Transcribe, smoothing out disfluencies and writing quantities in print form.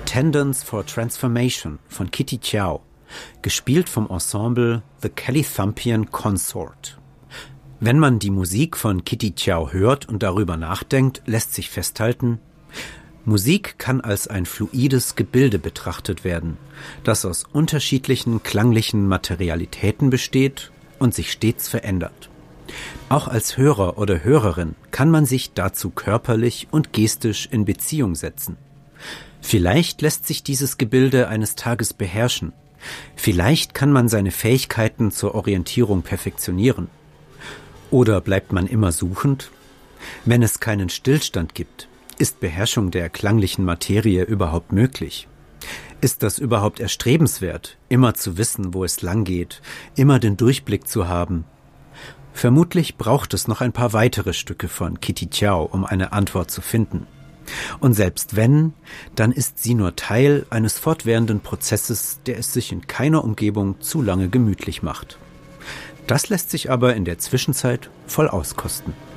Attendance for Transformation von Kitty Chow, gespielt vom Ensemble The Callithumpian Consort. Wenn man die Musik von Kitty Chow hört und darüber nachdenkt, lässt sich festhalten, Musik kann als ein fluides Gebilde betrachtet werden, das aus unterschiedlichen klanglichen Materialitäten besteht und sich stets verändert. Auch als Hörer oder Hörerin kann man sich dazu körperlich und gestisch in Beziehung setzen. Vielleicht lässt sich dieses Gebilde eines Tages beherrschen. Vielleicht kann man seine Fähigkeiten zur Orientierung perfektionieren. Oder bleibt man immer suchend? Wenn es keinen Stillstand gibt, ist Beherrschung der klanglichen Materie überhaupt möglich? Ist das überhaupt erstrebenswert, immer zu wissen, wo es lang geht, immer den Durchblick zu haben? Vermutlich braucht es noch ein paar weitere Stücke von Kitty Chow, um eine Antwort zu finden. Und selbst wenn, dann ist sie nur Teil eines fortwährenden Prozesses, der es sich in keiner Umgebung zu lange gemütlich macht. Das lässt sich aber in der Zwischenzeit voll auskosten.